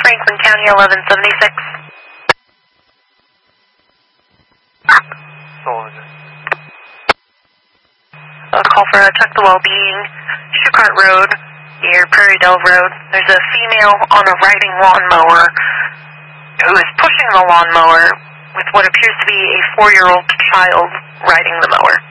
Franklin County 1176. A call for a check the well-being, Shoecart Road, near Prairie Dell Road. There's a female on a riding lawnmower who is pushing the lawnmower with what appears to be a 4-year-old child riding the mower.